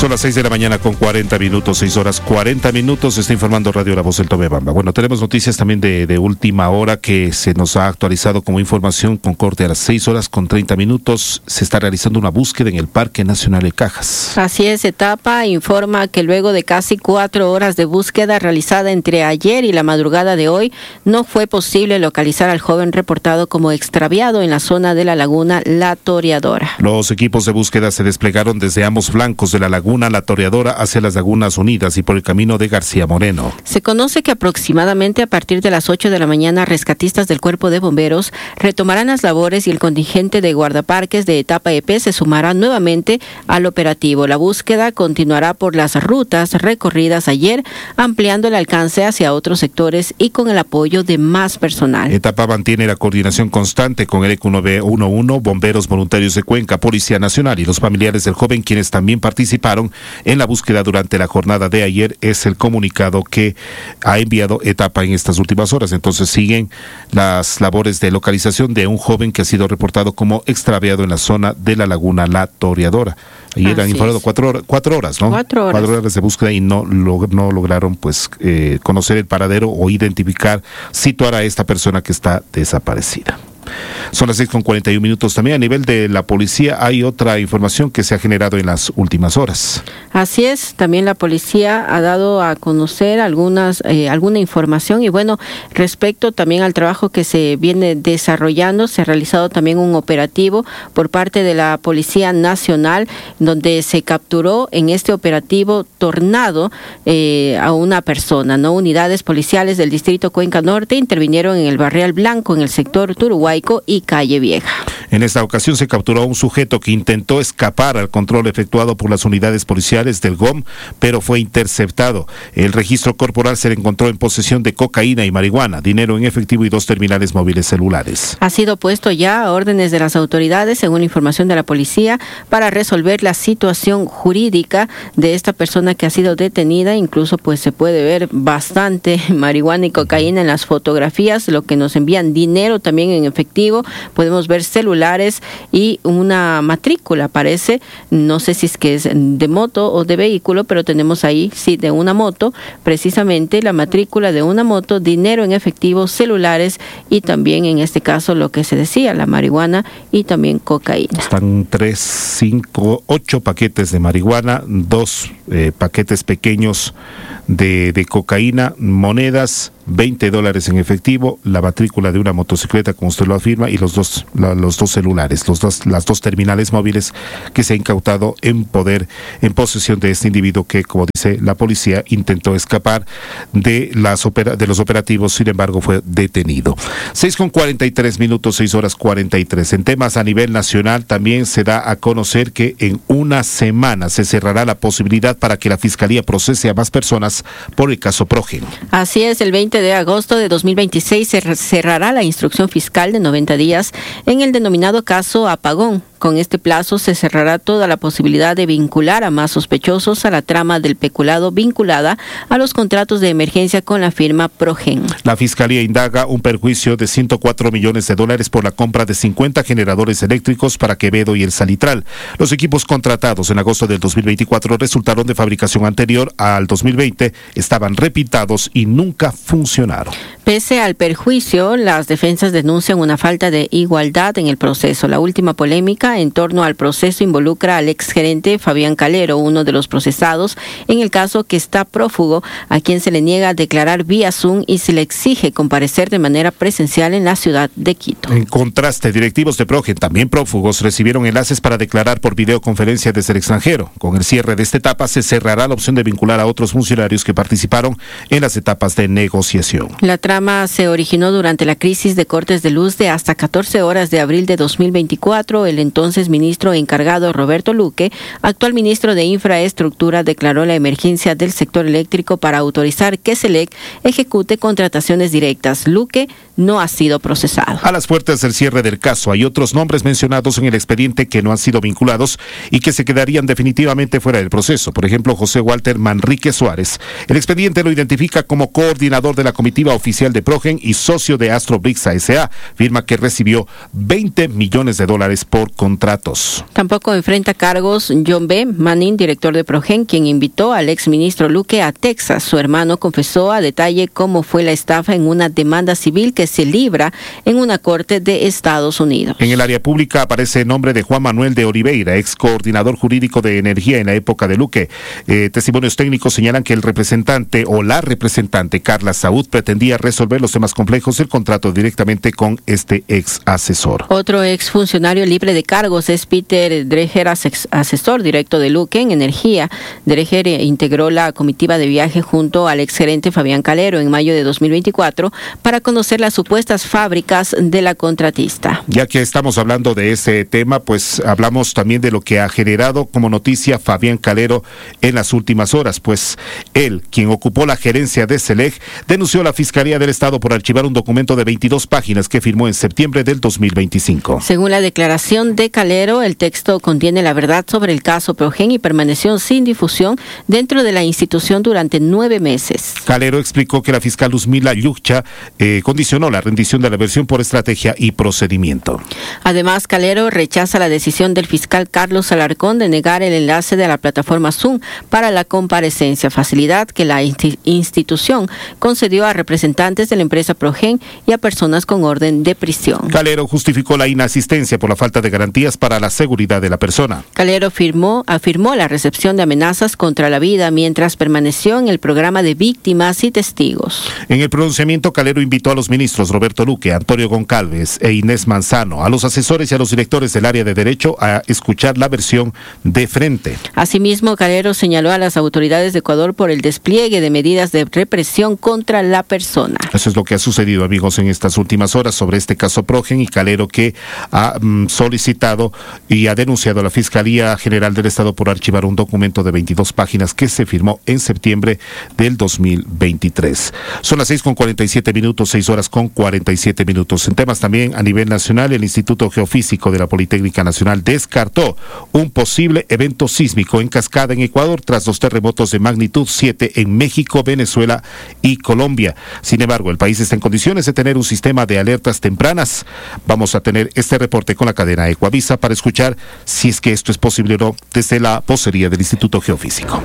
Son las 6 de la mañana con 40 minutos, 6 horas 40 minutos, está informando Radio La Voz del Tomebamba. Bueno, tenemos noticias también de última hora que se nos ha actualizado como información con corte a las 6 horas con 30 minutos. Se está realizando una búsqueda en el Parque Nacional de Cajas. Así es, Etapa informa que luego de casi 4 horas de búsqueda realizada entre ayer y la madrugada de hoy, no fue posible localizar al joven reportado como extraviado en la zona de la laguna La Toreadora. Los equipos de búsqueda se desplegaron desde ambos flancos de la laguna La Toreadora hacia las Lagunas Unidas y por el camino de García Moreno. Se conoce que aproximadamente a partir de las 8 de la mañana, rescatistas del Cuerpo de Bomberos retomarán las labores y el contingente de guardaparques de Etapa EP se sumará nuevamente al operativo. La búsqueda continuará por las rutas recorridas ayer, ampliando el alcance hacia otros sectores y con el apoyo de más personal. Etapa mantiene la coordinación constante con el EQ911, Bomberos Voluntarios de Cuenca, Policía Nacional y los familiares del joven, quienes también participaron en la búsqueda durante la jornada de ayer. Es el comunicado que ha enviado Etapa en estas últimas horas. Entonces siguen las labores de localización de un joven que ha sido reportado como extraviado en la zona de la laguna La Toreadora. Ayer han informado 4 horas, ¿no? 4 horas. 4 horas de búsqueda y no lograron conocer el paradero o identificar, situar a esta persona que está desaparecida. Son las 6 con 41 minutos. También a nivel de la policía hay otra información que se ha generado en las últimas horas. Así es, también la policía ha dado a conocer alguna información y bueno, respecto también al trabajo que se viene desarrollando, se ha realizado también un operativo por parte de la Policía Nacional, donde se capturó en este operativo Tornado a una persona, ¿no? Unidades policiales del distrito Cuenca Norte intervinieron en el Barrial Blanco, en el sector Turuhuayco y Calle Vieja. En esta ocasión se capturó a un sujeto que intentó escapar al control efectuado por las unidades policiales del GOM, pero fue interceptado. El registro corporal se le encontró en posesión de cocaína y marihuana, dinero en efectivo y 2 terminales móviles celulares. Ha sido puesto ya a órdenes de las autoridades, según información de la policía, para resolver la situación jurídica de esta persona que ha sido detenida. Incluso pues se puede ver bastante marihuana y cocaína en las fotografías, lo que nos envían dinero también en efectivo. Podemos ver celulares y una matrícula, parece, no sé si es que es de moto o de vehículo, pero tenemos ahí, sí, de una moto, precisamente la matrícula de una moto, dinero en efectivo, celulares y también en este caso lo que se decía, la marihuana y también cocaína. Están 8 paquetes de marihuana, 2 paquetes pequeños de cocaína, monedas, $20 en efectivo, la matrícula de una motocicleta, como usted lo afirma, y los dos celulares, las dos terminales móviles que se ha incautado en posesión de este individuo que, como dice la policía, intentó escapar de los operativos, sin embargo fue detenido. 6 con 43 minutos, 6 horas 43. En temas a nivel nacional también se da a conocer que en una semana se cerrará la posibilidad para que la Fiscalía procese a más personas por el caso Progen. Así es, el 20 de agosto de 2026 se cerrará la instrucción fiscal de 90 días en el denominado caso Apagón. Con este plazo se cerrará toda la posibilidad de vincular a más sospechosos a la trama del peculado vinculada a los contratos de emergencia con la firma Progen. La Fiscalía indaga un perjuicio de $104 millones por la compra de 50 generadores eléctricos para Quevedo y el Salitral. Los equipos contratados en agosto del 2024 resultaron de fabricación anterior al 2020, estaban repintados y nunca funcionaron. Pese al perjuicio, las defensas denuncian una falta de igualdad en el proceso. La última polémica en torno al proceso involucra al exgerente Fabián Calero, uno de los procesados en el caso, que está prófugo, a quien se le niega declarar vía Zoom y se le exige comparecer de manera presencial en la ciudad de Quito. En contraste, directivos de Progen, también prófugos, recibieron enlaces para declarar por videoconferencia desde el extranjero. Con el cierre de esta etapa se cerrará la opción de vincular a otros funcionarios que participaron en las etapas de negociación. La trama se originó durante la crisis de cortes de luz de hasta 14 horas de abril de 2024. El entonces ministro encargado Roberto Luque, actual ministro de Infraestructura, declaró la emergencia del sector eléctrico para autorizar que SELEC ejecute contrataciones directas. Luque no ha sido procesado. A las puertas del cierre del caso hay otros nombres mencionados en el expediente que no han sido vinculados y que se quedarían definitivamente fuera del proceso. Por ejemplo, José Walter Manrique Suárez. El expediente lo identifica como coordinador de la comitiva oficial de Progen y socio de Astrobricks S.A., firma que recibió $20 millones por contratos. Tampoco enfrenta cargos John B. Manning, director de Progen, quien invitó al exministro Luque a Texas. Su hermano confesó a detalle cómo fue la estafa en una demanda civil que se libra en una corte de Estados Unidos. En el área pública aparece el nombre de Juan Manuel de Oliveira, ex coordinador jurídico de energía en la época de Luque. Testimonios técnicos señalan que el representante o la representante Carla Saúd pretendía resolver los temas complejos del contrato directamente con este ex asesor. Otro ex funcionario libre de cargos es Peter Dreher, asesor directo de Luque en energía. Dreher integró la comitiva de viaje junto al exgerente Fabián Calero en mayo de 2024 para conocer las supuestas fábricas de la contratista. Ya que estamos hablando de ese tema, pues hablamos también de lo que ha generado como noticia Fabián Calero en las últimas horas, pues él, quien ocupó la gerencia de SELEC, denunció a la Fiscalía del Estado por archivar un documento de 22 páginas que firmó en septiembre del 2025. Según la declaración de Calero, el texto contiene la verdad sobre el caso Progen y permaneció sin difusión dentro de la institución durante 9 meses. Calero explicó que la fiscal Luzmila Yucha condicionó la rendición de la versión por estrategia y procedimiento. Además, Calero rechaza la decisión del fiscal Carlos Alarcón de negar el enlace de la plataforma Zoom para la comparecencia, facilidad que la institución concedió a representantes de la empresa Progen y a personas con orden de prisión. Calero justificó la inasistencia por la falta de garantías para la seguridad de la persona. Calero afirmó la recepción de amenazas contra la vida mientras permaneció en el programa de víctimas y testigos. En el pronunciamiento, Calero invitó a los ministros Roberto Luque, Antonio Goncalves e Inés Manzano, a los asesores y a los directores del área de Derecho a escuchar la versión de frente. Asimismo, Calero señaló a las autoridades de Ecuador por el despliegue de medidas de represión contra la persona. Eso es lo que ha sucedido, amigos, en estas últimas horas sobre este caso Progen y Calero, que ha solicitado y ha denunciado a la Fiscalía General del Estado por archivar un documento de 22 páginas que se firmó en septiembre del 2023. Son las 6:47, 6 horas con 47 minutos. En temas también a nivel nacional, el Instituto Geofísico de la Politécnica Nacional descartó un posible evento sísmico en cascada en Ecuador tras los terremotos de magnitud 7 en México, Venezuela y Colombia. Sin embargo, el país está en condiciones de tener un sistema de alertas tempranas. Vamos a tener este reporte con la cadena Ecuavisa para escuchar si es que esto es posible o no desde la vocería del Instituto Geofísico.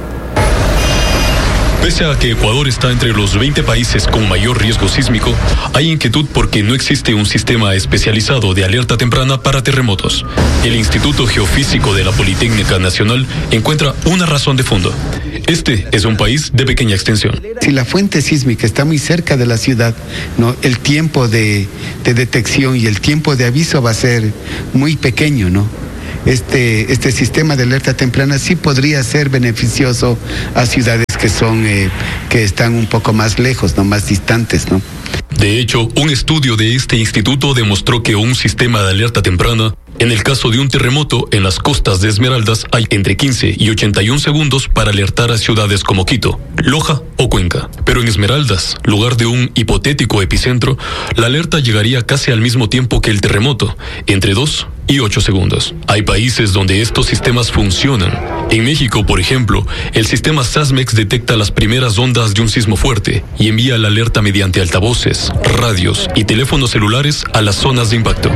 Pese a que Ecuador está entre los 20 países con mayor riesgo sísmico, hay inquietud porque no existe un sistema especializado de alerta temprana para terremotos. El Instituto Geofísico de la Politécnica Nacional encuentra una razón de fondo. Este es un país de pequeña extensión. Si la fuente sísmica está muy cerca de la ciudad, ¿no?, el tiempo de detección y el tiempo de aviso va a ser muy pequeño, ¿no? Este sistema de alerta temprana sí podría ser beneficioso a ciudades que están un poco más lejos, no más distantes, ¿no? De hecho, un estudio de este instituto demostró que un sistema de alerta temprana, en el caso de un terremoto en las costas de Esmeraldas, hay entre 15 y 81 segundos para alertar a ciudades como Quito, Loja o Cuenca. Pero en Esmeraldas, lugar de un hipotético epicentro, la alerta llegaría casi al mismo tiempo que el terremoto, entre 2 y 8 segundos. Hay países donde estos sistemas funcionan. En México, por ejemplo, el sistema SASMEX detecta las primeras ondas de un sismo fuerte y envía la alerta mediante altavoces, radios y teléfonos celulares a las zonas de impacto.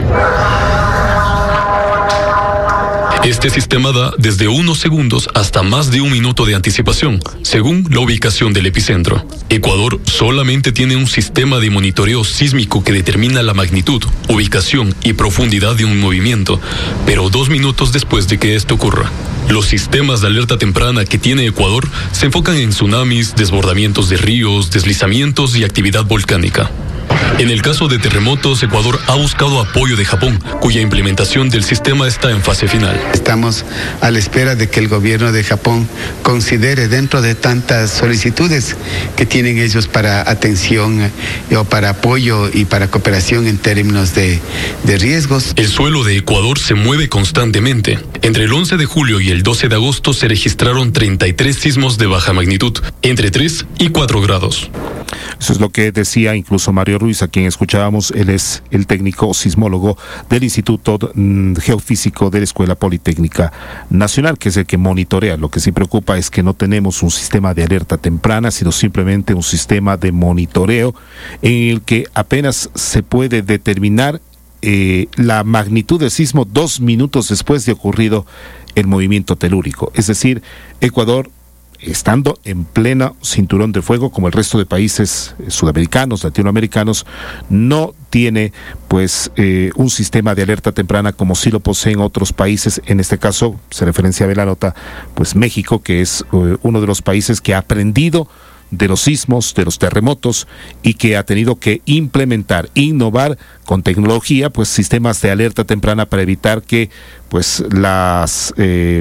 Este sistema da desde unos segundos hasta más de un minuto de anticipación, según la ubicación del epicentro. Ecuador solamente tiene un sistema de monitoreo sísmico que determina la magnitud, ubicación y profundidad de un movimiento, pero 2 minutos después de que esto ocurra. Los sistemas de alerta temprana que tiene Ecuador se enfocan en tsunamis, desbordamientos de ríos, deslizamientos y actividad volcánica. En el caso de terremotos, Ecuador ha buscado apoyo de Japón, cuya implementación del sistema está en fase final. Estamos a la espera de que el gobierno de Japón considere, dentro de tantas solicitudes que tienen ellos para atención o para apoyo y para cooperación en términos de riesgos. El suelo de Ecuador se mueve constantemente. Entre el 11 de julio y el 12 de agosto se registraron 33 sismos de baja magnitud, entre 3 y 4 grados. Eso es lo que decía incluso Mario Ruiz, a quien escuchábamos. Él es el técnico sismólogo del Instituto Geofísico de la Escuela Politécnica Nacional, que es el que monitorea. Lo que sí preocupa es que no tenemos un sistema de alerta temprana, sino simplemente un sistema de monitoreo en el que apenas se puede determinar la magnitud del sismo 2 minutos después de ocurrido el movimiento telúrico. Es decir, Ecuador, estando en pleno cinturón de fuego, como el resto de países sudamericanos, latinoamericanos, no tiene pues un sistema de alerta temprana como sí lo poseen otros países. En este caso se referenciaba en la nota pues México, que es uno de los países que ha aprendido de los sismos, de los terremotos, y que ha tenido que implementar, innovar con tecnología, pues sistemas de alerta temprana para evitar que pues las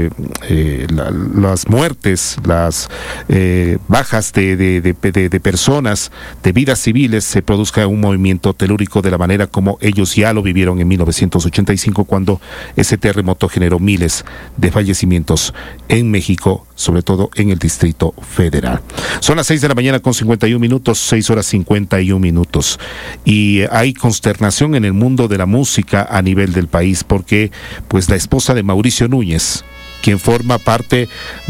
muertes, las bajas de personas, de vidas civiles, se produzca un movimiento telúrico de la manera como ellos ya lo vivieron en 1985, cuando ese terremoto generó miles de fallecimientos en México, sobre todo en el Distrito Federal. Son las 6 de la mañana con 51 minutos, 6 horas 51 minutos, y hay consternación en el mundo de la música a nivel del país, porque pues la esposa de Mauricio Núñez, quien forma parte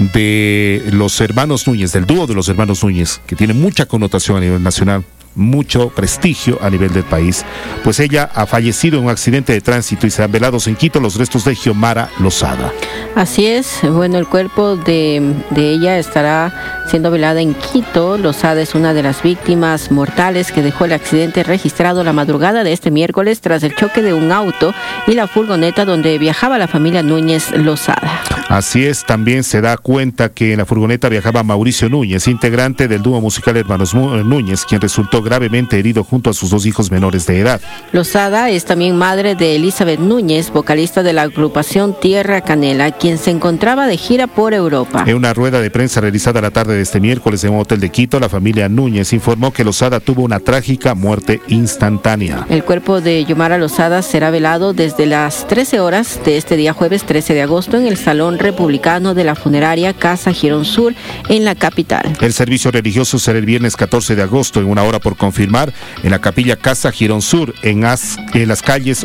de los hermanos Núñez, del dúo de los hermanos Núñez, que tiene mucha connotación a nivel nacional, mucho prestigio a nivel del país, pues ella ha fallecido en un accidente de tránsito y se han velado en Quito los restos de Xiomara Lozada. Así es, bueno, el cuerpo de ella estará siendo velada en Quito. Lozada es una de las víctimas mortales que dejó el accidente registrado la madrugada de este miércoles tras el choque de un auto y la furgoneta donde viajaba la familia Núñez Lozada. Así es, también se da cuenta que en la furgoneta viajaba Mauricio Núñez, integrante del dúo musical Hermanos Núñez, quien resultó gravemente herido junto a sus 2 hijos menores de edad. Lozada es también madre de Elizabeth Núñez, vocalista de la agrupación Tierra Canela, quien se encontraba de gira por Europa. En una rueda de prensa realizada la tarde de este miércoles en un hotel de Quito, la familia Núñez informó que Lozada tuvo una trágica muerte instantánea. El cuerpo de Xiomara Lozada será velado desde las 13 horas de este día jueves 13 de agosto en el Salón Republicano de la funeraria Casa Girón Sur en la capital. El servicio religioso será el viernes 14 de agosto en una hora por confirmar en la capilla Casa Girón Sur en las calles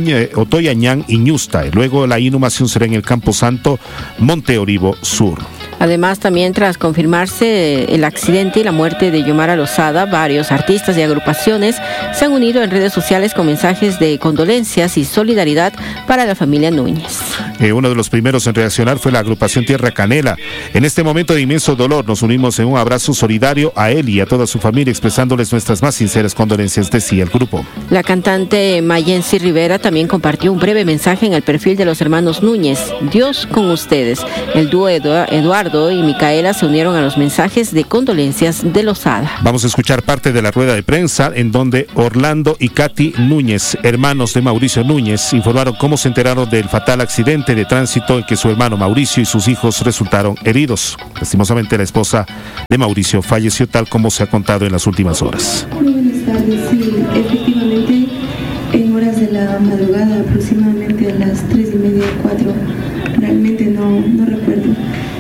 Otoyañán y Ñusta. Luego la inhumación será en el Campo Santo Monte Oribo Sur. Además, también tras confirmarse el accidente y la muerte de Xiomara Lozada, varios artistas y agrupaciones se han unido en redes sociales con mensajes de condolencias y solidaridad para la familia Núñez. Uno de los primeros en reaccionar fue la agrupación Tierra Canela. En este momento de inmenso dolor nos unimos en un abrazo solidario a él y a toda su familia, expresándoles nuestras más sinceras condolencias, decía el grupo. La cantante Mayensi Rivera también compartió un breve mensaje en el perfil de los hermanos Núñez. Dios con ustedes. El dúo Eduardo y Micaela se unieron a los mensajes de condolencias de Lozada. Vamos a escuchar parte de la rueda de prensa en donde Orlando y Katy Núñez, hermanos de Mauricio Núñez, informaron cómo se enteraron del fatal accidente de tránsito en que su hermano Mauricio y sus hijos resultaron heridos. Lastimosamente, la esposa de Mauricio falleció tal como se ha contado en las últimas horas. Muy buenas tardes. Sí, efectivamente, en horas de la madrugada, aproximadamente a las 3:30, 4, realmente no recuerdo.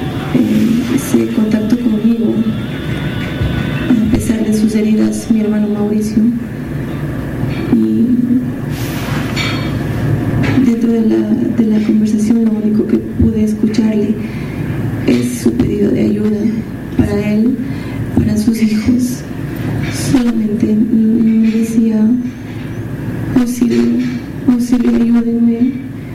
Se contactó conmigo, a pesar de sus heridas, mi hermano Mauricio, y dentro de la conversación lo único que pude escucharle es su pedido de ayuda para él, para sus hijos. Solamente me decía: auxilio, ayúdenme,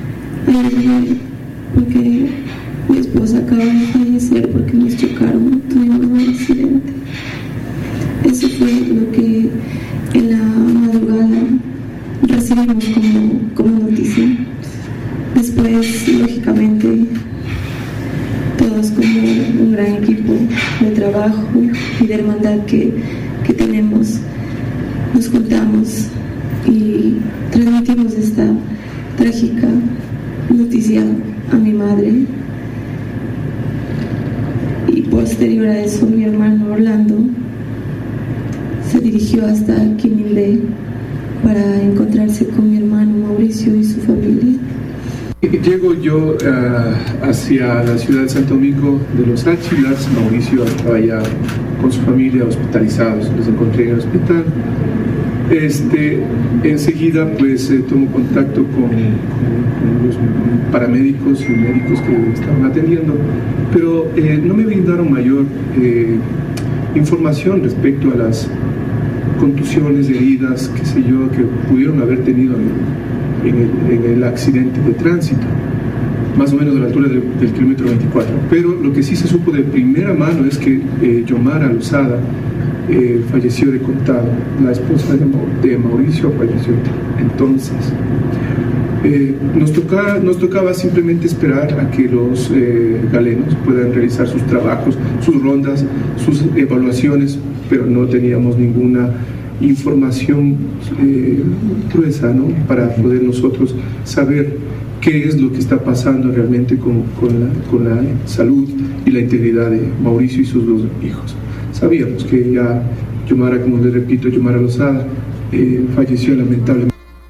porque mi esposa acaba de fallecer porque nos chocaron, tuvimos un accidente. Eso fue lo que en la madrugada recibimos como noticia. Después, lógicamente, todos como un gran equipo de trabajo y de hermandad que tenemos, nos juntamos y transmitimos esta trágica noticia a mi madre. Y posterior a eso, mi hermano Orlando se dirigió hasta Quimindé para encontrarse con mi hermano Mauricio y su familia. Llego yo hacia la ciudad de Santo Domingo de los Áchilas. Mauricio estaba ya con su familia hospitalizados. Los encontré en el hospital. Enseguida pues tomo contacto con los paramédicos y médicos que estaban atendiendo, pero no me brindaron mayor información respecto a las contusiones, heridas, qué sé yo, que pudieron haber tenido en el accidente de tránsito, más o menos a la altura del kilómetro 24. Pero lo que sí se supo de primera mano es que Yomara Lozada falleció de contado. La esposa de Mauricio falleció. Entonces, nos tocaba simplemente esperar a que los galenos puedan realizar sus trabajos, sus rondas, sus evaluaciones, pero no teníamos ninguna información gruesa, ¿no?, para poder nosotros saber qué es lo que está pasando realmente con la salud y la integridad de Mauricio y sus dos hijos. Sabíamos que ya Yomara, como les repito, Yomara Lozada falleció lamentablemente.